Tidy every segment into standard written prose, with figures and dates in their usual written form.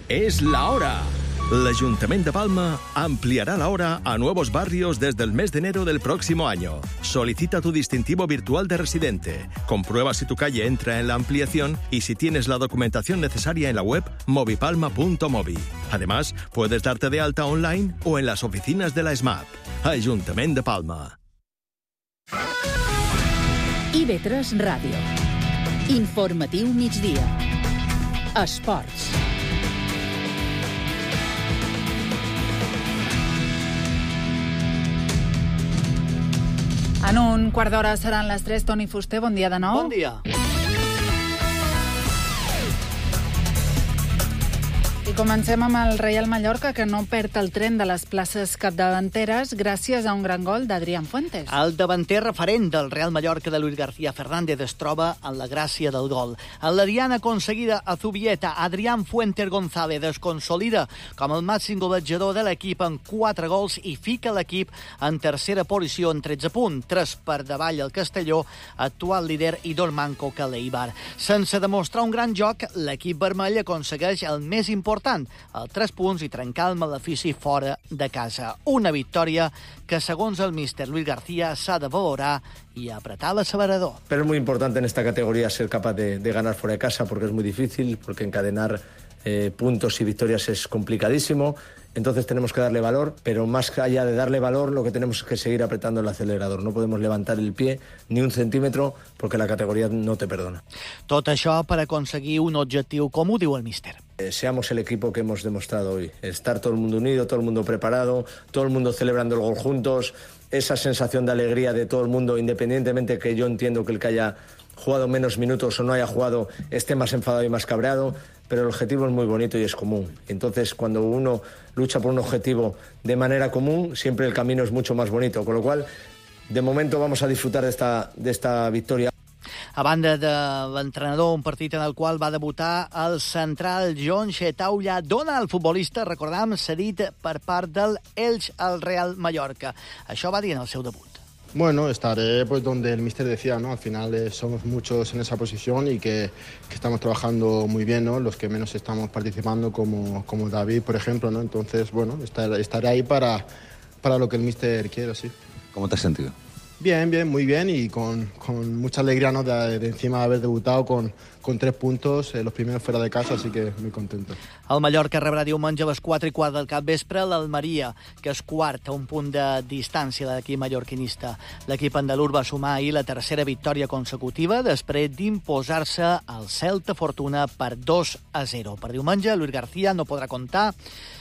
Es la hora. El Ayuntamiento de Palma ampliará la hora a nuevos barrios desde el mes de enero del próximo año. Solicita tu distintivo virtual de residente. Comprueba si tu calle entra en la ampliación y si tienes la documentación necesaria en la web movipalma.movi. Además, puedes darte de alta online o en las oficinas de la SMAP. Ayuntamiento de Palma. IB3 Ràdio. Informatiu migdia. Esports. En un quart d'hora seran les 3. Toni Fuster, bon dia de nou. Bon dia. I comencem amb el Reial Mallorca, que no perd el tren de les places capdavanteres gràcies a un gran gol d'Adrián Fuentes. El davanter referent del Real Mallorca de Luis García Fernández es troba en la gràcia del gol. En la diana aconseguida a Zubieta, Adrián Fuentes González es consolida com el màxim golejador de l'equip en 4 gols i fica l'equip en tercera posició en 13 punts, 3 per davall el Castelló, actual líder, i 2 manco que l'Eibar. Sense demostrar un gran joc, l'equip vermell aconsegueix el més important, el 3 punts i trencar el malefici fora de casa. Una victòria que, segons el míster Luis García, s'ha de valorar y apretar el acelerador. Pero es muy importante en esta categoría ser capaz de ganar fuera de casa, porque es muy difícil, porque encadenar puntos y victorias es complicadísimo. Entonces tenemos que darle valor, pero más allá de darle valor, lo que tenemos es que seguir apretando el acelerador. No podemos levantar el pie ni un centímetro porque la categoría no te perdona. Tot això per aconseguir un objectiu comú, diu el míster. Seamos el equipo que hemos demostrado hoy. Estar todo el mundo unido, todo el mundo preparado, todo el mundo celebrando el gol juntos, esa sensación de alegría de todo el mundo, independientemente que yo entiendo que el que haya jugado menos minutos o no haya jugado esté más enfadado y más cabreado, pero el objetivo es muy bonito y es común. Entonces, cuando uno lucha por un objetivo de manera común, siempre el camino es mucho más bonito. Con lo cual, de momento vamos a disfrutar de esta victoria. A banda de l'entrenador, un partit en el qual va debutar el central John Xetaulla dona al futbolista, recordam, cedit per part del Elx al Real Mallorca. Això va dir en el seu debut. Bueno, estaré pues donde el míster decía, ¿no? Al final somos muchos en esa posición y que estamos trabajando muy bien, ¿no? Los que menos estamos participando, como David, por ejemplo, ¿no? Entonces, bueno, estaré ahí para lo que el míster quiera, sí. ¿Cómo te has sentido? Bien, muy bien, y con mucha alegría, ¿no? de encima de haber debutado con 3 puntos, los primeros fuera de casa, así que muy contento. El Mallorca rebrà diumenge a les 4:15 del capvespre l'Almeria, que és quart a un punt de distància de l'equip mallorquinista. L'equip andalús va sumar ahir la tercera victòria consecutiva després d'imposar-se al Celta Fortuna per 2-0. Per diumenge, Luis García no podrà comptar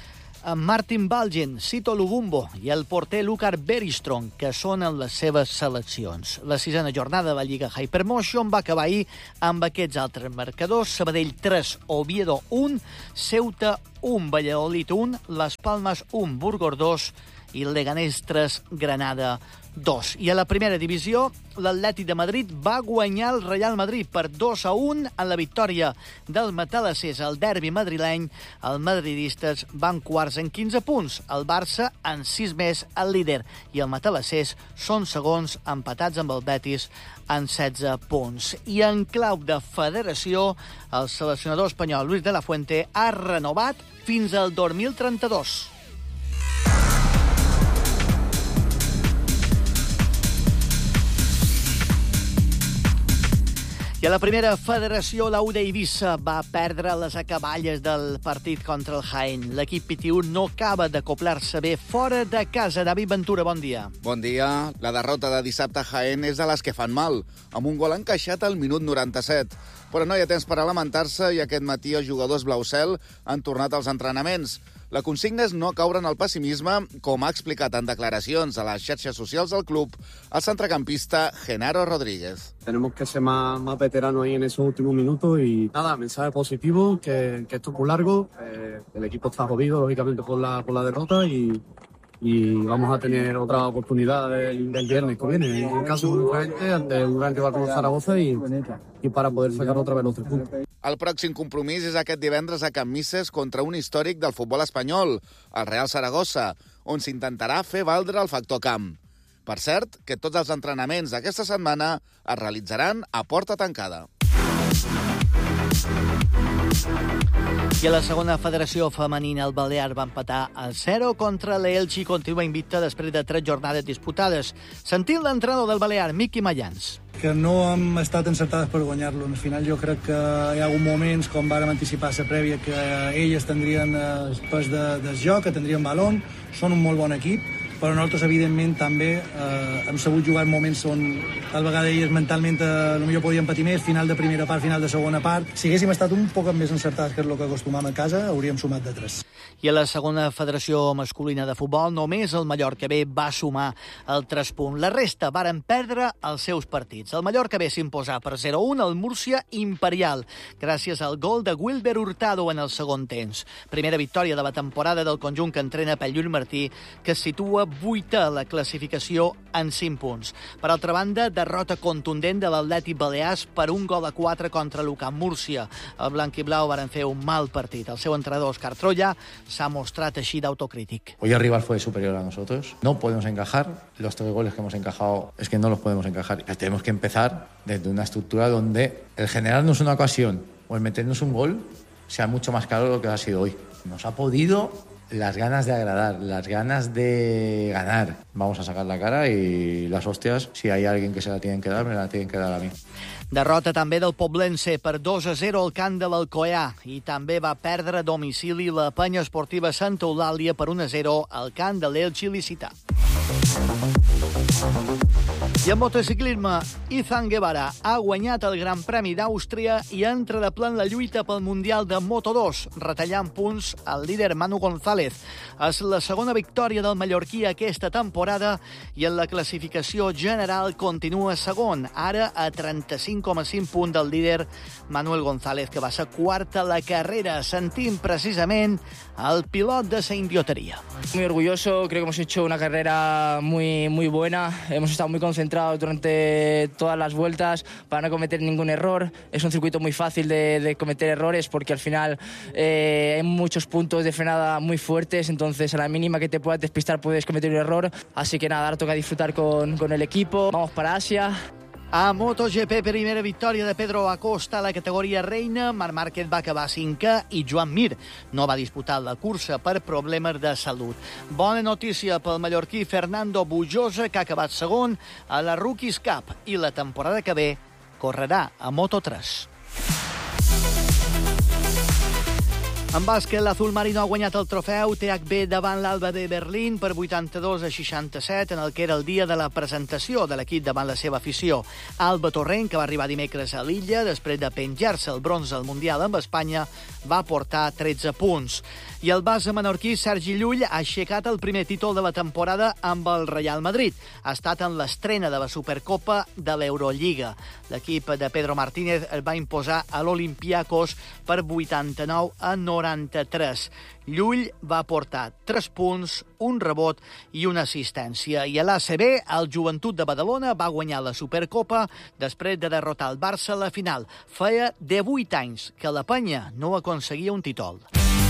amb Martin Balgen, Sito Lubumbo i el porter Lucar Bergström, que són en les seves seleccions. La 6a jornada de la Lliga Hypermotion va acabar ahir amb aquests altres marcadors: Sabadell 3, Oviedo 1, Ceuta 1, Valladolid 1, Las Palmas 1, Burgos 2 i Leganés 3, Granada 2. I a la primera divisió, l'Atlètic de Madrid va guanyar el Real Madrid per 2-1 en la victòria dels matalassers al derbi madrileny. Els madridistes van quarts en 15 punts, el Barça en 6 més el líder, i els matalassers són segons, empatats amb el Betis en 16 punts. I en clau de federació, el seleccionador espanyol Luis de la Fuente ha renovat fins al 2032. I a la primera federació, la UD Eivissa va perdre les acaballes del partit contra el Jaén. L'equip pitiú no acaba d'acoplar-se bé fora de casa. David Ventura, bon dia. Bon dia. La derrota de dissabte a Jaén és de les que fan mal, amb un gol encaixat al minut 97. Però no hi ha temps per a lamentar-se i aquest matí els jugadors blau-cel han tornat als entrenaments. La consigna és no caure en el pessimisme, com ha explicat en declaracions a les xarxes socials del club el centrocampista Genaro Rodríguez. Tenemos que ser más veteranos ahí en esos últimos minutos y nada, mensaje positivo, que esto es muy largo, el equipo está jodido lógicamente por la derrota y vamos a tener otra oportunidad del viernes que viene, en un caso muy diferente, ante un gran rival como Zaragoza y para poder sacar otra vez los 3 puntos. El pròxim compromís és aquest divendres a Can Misses contra un històric del futbol espanyol, el Real Zaragoza, on s'intentarà fer valdre el factor camp. Per cert, que tots els entrenaments d'aquesta setmana es realitzaran a porta tancada. I a la segona federació femenina, el Balear va empatar a 0 contra l'Elche i continua invicta després de 3 jornades disputades. Sentim l'entrenador del Balear, Miqui Mayans. Que no hem estat encertades per guanyar-lo. Al final jo crec que hi ha hagut moments, com vàrem anticipar a la prèvia, que elles tindrien el pes del joc, que tindrien balon, són un molt bon equip, però nosaltres, evidentment, també hem sabut jugar en moments on tal vegada elles mentalment potser podien patir més, final de primera part, final de segona part. Si haguéssim estat un poc més encertats que és el que acostumam a casa, hauríem sumat de 3. I a la segona federació masculina de futbol, només el Mallorca B va sumar el 3 punts. La resta varen perdre els seus partits. El Mallorca B s'imposà per 0-1 al Múrcia Imperial, gràcies al gol de Wilber Hurtado en el segon temps. Primera victòria de la temporada del conjunt que entrena Pep Llull Martí, que es situa 8a a la classificació en 5 punts. Per altra banda, derrota contundent de l'Atlètic Balears per 1-4 contra l'UCAM Múrcia. El blanc i blau varen fer un mal partit. El seu entrenador, Òscar Troya, s'ha mostrat així d'autocrític. Hoy el rival fue superior a nosotros. No podemos encajar. Los 3 goles que hemos encajado es que no los podemos encajar. Tenemos que empezar desde una estructura donde el generarnos una ocasión o el meternos un gol sea mucho más claro de lo que ha sido hoy. Nos ha podido las ganas de agradar, las ganas de ganar. Vamos a sacar la cara y las hostias, si hay alguien que se la tienen que dar, me la tienen que dar a mí. Derrota també del Poblense per 2-0 al camp de l'Alcoià i també va perdre a domicili la penya esportiva Santa Eulàlia per 1-0 al camp de l'Elche Licità. I en motociclisme, Izan Guevara ha guanyat el Gran Premi d'Àustria i entra de ple en la lluita pel Mundial de Moto2, retallant punts al líder Manu González. És la segona victòria del mallorquí aquesta temporada i en la classificació general continua segon, ara a 35,5 punts del líder Manuel González, que va ser quart a la carrera. Sentim precisament el pilot de Saint Dioteria. Muy orgulloso, creo que hemos hecho una carrera muy buena, hemos estado muy concentrados durante todas las vueltas para no cometer ningún error. Es un circuito muy fácil de cometer errores porque al final hay muchos puntos de frenada muy fuertes, entonces a la mínima que te puedas despistar puedes cometer un error, así que nada, ahora toca disfrutar con el equipo. Vamos para Asia. A MotoGP, primera victòria de Pedro Acosta a la categoria reina. Marc Márquez va acabar 5è i Joan Mir no va disputar la cursa per problemes de salut. Bona notícia pel mallorquí Fernando Bujosa, que ha acabat segon a la Rookies Cup i la temporada que ve correrà a Moto3. En bàsquet, l'Azul Marino ha guanyat el trofeu THB davant l'Alba de Berlín per 82-67 en el que era el dia de la presentació de l'equip davant la seva afició. Alba Torrent, que va arribar dimecres a l'illa després de penjar-se el bronze al Mundial amb Espanya, va portar 13 punts. I el base menorquí Sergi Llull ha aixecat el primer títol de la temporada amb el Real Madrid. Ha estat en l'estrena de la Supercopa de l'Eurolliga. L'equip de Pedro Martínez es va imposar a l'Olympiacos per 89-93. Llull va portar 3 punts, un rebot i una assistència. I a l'ACB, el Joventut de Badalona va guanyar la Supercopa després de derrotar el Barça a la final. Feia 18 anys que la penya no aconseguia un títol.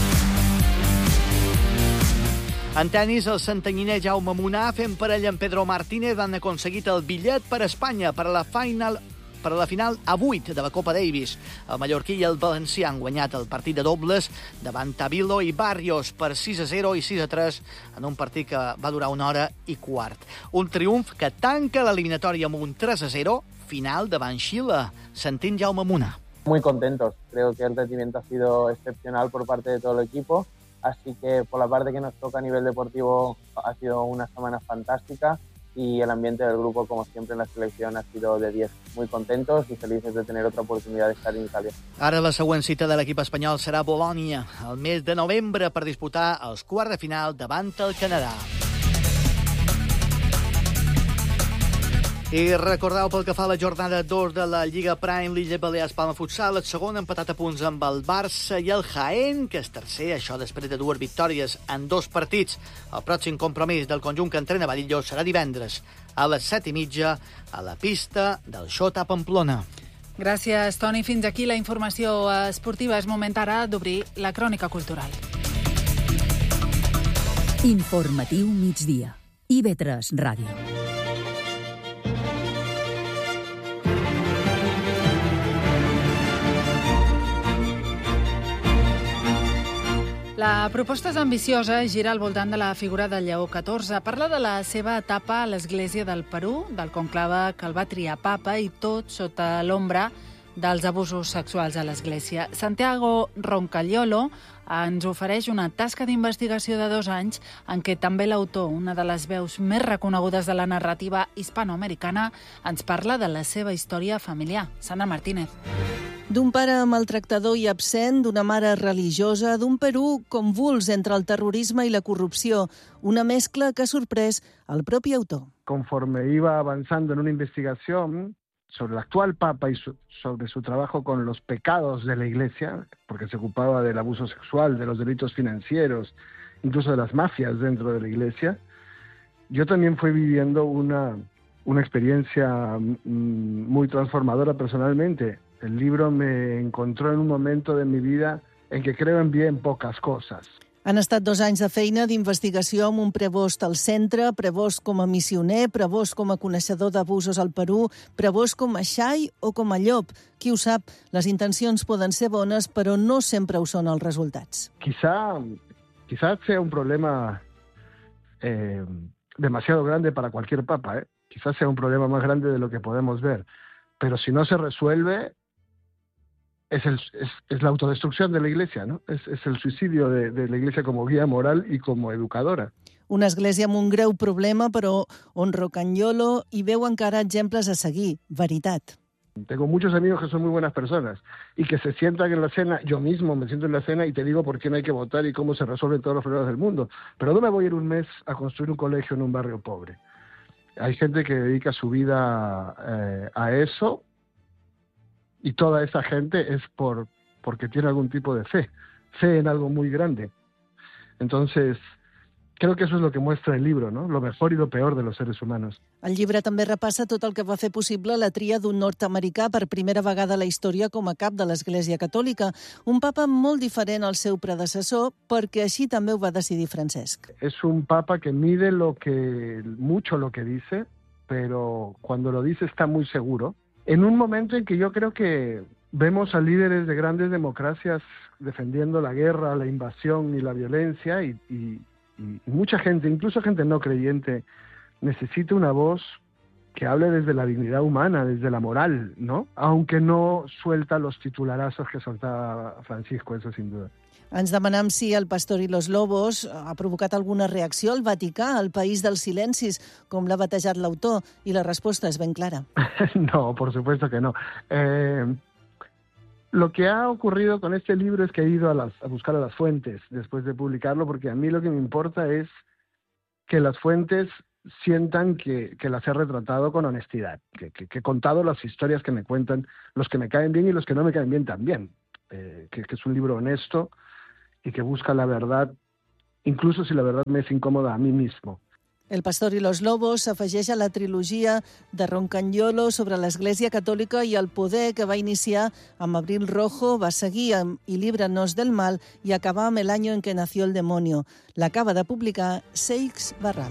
En tenis, el santanyiner Jaume Munar, fent parella amb Pedro Martínez, han aconseguit el bitllet per a Espanya per a la final A8 de la Copa Davis. El mallorquí i el valencià han guanyat el partit de dobles davant Tavilo i Barrios per 6-0 i 6-3 en un partit que va durar 1 hora i quart. Un triomf que tanca l'eliminatòria amb un 3-0 final davant Xile. Sentim Jaume Munar. Muy contentos. Creo que el rendimiento ha sido excepcional por parte de todo el equipo. Así que por la parte que nos toca a nivel deportivo ha sido una semana fantástica y el ambiente del grupo, como siempre en la selección, ha sido de 10. Muy contentos y felices de tener otra oportunidad de estar en Italia. Ara la següent cita de l'equip espanyol serà Bolònia, el mes de novembre, per disputar els quarts de final davant el Canadà. I recordeu, pel que fa a la jornada 2 de la Lliga Prime, l'Illa Balears Palma Futsal, el segon empatat a punts amb el Barça i el Jaén, que és tercer, això després de 2 victòries en 2 partits. El pròxim compromís del conjunt que entrena Badillo serà divendres a les 7:30 a la pista del Xota Pamplona. Gràcies, Toni. Fins aquí la informació esportiva. És moment ara d'obrir la crònica cultural. Informatiu migdia. IB3 Ràdio. La proposta és ambiciosa i gira al voltant de la figura del Lleó XIV. Parla de la seva etapa a l'Església del Perú, del conclave que el va triar papa i tot sota l'ombra dels abusos sexuals a l'Església. Santiago Roncaliolo ens ofereix una tasca d'investigació de 2 anys en què també l'autor, una de les veus més reconegudes de la narrativa hispanoamericana, ens parla de la seva història familiar. Sandra Martínez. D'un pare maltractador i absent, d'una mare religiosa, d'un Perú convuls entre el terrorisme i la corrupció, una mescla que ha sorprès el propi autor. Conforme iba avanzando en una investigación sobre el actual Papa y sobre su trabajo con los pecados de la Iglesia, porque se ocupaba del abuso sexual, de los delitos financieros, incluso de las mafias dentro de la Iglesia, yo también fui viviendo una experiencia muy transformadora personalmente. El libro me encontró en un momento de mi vida en que creo en bien pocas cosas. Han estat 2 anys de feina d'investigació amb un prebost al centre, prebost com a missioner, prebost com a coneixedor d'abusos al Perú, prebost com a xai o com a llop. Qui ho sap, les intencions poden ser bones, però no sempre ho són els resultats. Quizás sea un problema demasiado grande para cualquier papa, Quizás sea un problema más grande de lo que podemos ver. Pero si no se resuelve, es la autodestrucción de la Iglesia, ¿no? Es el suicidio de la Iglesia como guía moral y como educadora. Una església amb un greu problema, però on Roncaliolo hi veu encara exemples a seguir. Veritat. Tengo muchos amigos que son muy buenas personas y que se sientan en la cena, yo mismo me siento en la cena y te digo por qué no hay que votar y cómo se resuelven todos los problemas del mundo. Pero no me voy a ir un mes a construir un colegio en un barrio pobre. Hay gente que dedica su vida a eso. Y toda esa gente es porque tiene algún tipo de fe en algo muy grande. Entonces, creo que eso es lo que muestra el libro, ¿no? Lo mejor y lo peor de los seres humanos. El llibre també repassa tot el que va fer possible la tria d'un nord-americà per primera vegada a la història com a cap de l'Església Catòlica, un papa molt diferent al seu predecessor, perquè així també ho va decidir Francesc. Es un papa que mide mucho lo que dice, pero cuando lo dice está muy seguro. En un momento en que yo creo que vemos a líderes de grandes democracias defendiendo la guerra, la invasión y la violencia y mucha gente, incluso gente no creyente, necesita una voz que hable desde la dignidad humana, desde la moral, ¿no? Aunque no suelta los titularazos que soltaba Francisco, eso sin duda. Ens demanem si El pastor i los lobos ha provocat alguna reacció al Vaticà, al país dels silencis, com l'ha batejat l'autor, i la resposta és ben clara. No, por supuesto que no. Lo que ha ocurrido con este libro es que he ido a buscar a las fuentes después de publicarlo, porque a mí lo que me importa es que las fuentes sientan que las he retratado con honestidad, que he contado las historias que me cuentan, los que me caen bien y los que no me caen bien también, que es un libro honesto y que busca la verdad, incluso si la verdad me es incòmoda a mí mismo. El pastor i los lobos s'afegeix a la trilogia de Roncaliolo sobre l'Església Catòlica i el poder que va iniciar amb Abril Rojo, va seguir amb Y líbranos del mal i acabar amb El año en que nació el demonio. L'acaba de publicar Seix Barral.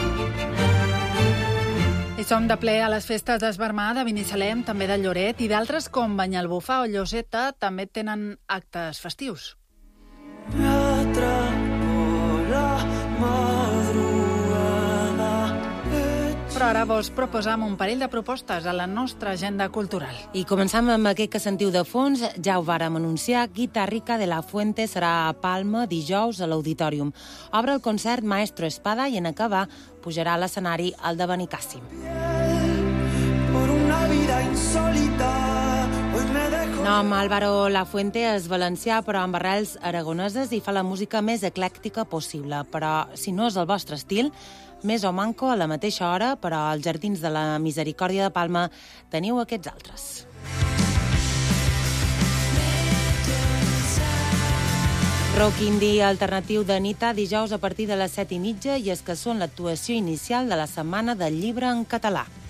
I som de ple a les festes d'Esbarmar, de Binissalem, també de Lloret, i d'altres com Banyalbufar o Lloseta també tenen actes festius. Però ara vos proposam un parell de propostes a la nostra agenda cultural. I començam amb aquest que sentiu de fons. Ja ho vàrem anunciar, Guitarrica de la Fuente serà a Palma dijous a l'Auditorium. Obre el concert Maestro Espada i en acabar pujarà a l'escenari el de Benicàssim. Nom Álvaro Lafuente és valencià però amb arrels aragoneses i fa la música més eclèctica possible. Però si no és el vostre estil, més o manco a la mateixa hora, però als Jardins de la Misericòrdia de Palma teniu aquests altres. Rock indie alternatiu d'Anita dijous a partir de les 7:30 i és que són l'actuació inicial de la Setmana del Llibre en Català.